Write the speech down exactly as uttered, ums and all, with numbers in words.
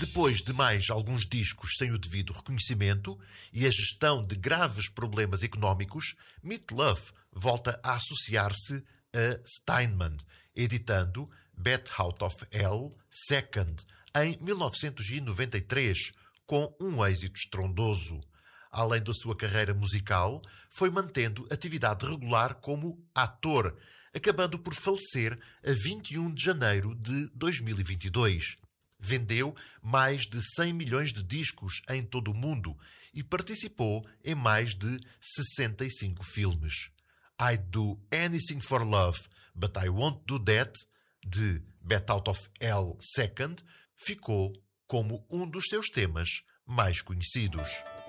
Depois de mais alguns discos sem o devido reconhecimento e a gestão de graves problemas económicos, Meat Loaf volta a associar-se a Steinman, editando Bat Out of Hell Second em mil novecentos e noventa e três, com um êxito estrondoso. Além da sua carreira musical, foi mantendo atividade regular como ator, acabando por falecer a vinte e um de janeiro de dois mil e vinte e dois. Vendeu mais de cem milhões de discos em todo o mundo e participou em mais de sessenta e cinco filmes. I'd do anything for love, but I won't do that, de Bat Out of Hell Second, ficou como um dos seus temas mais conhecidos.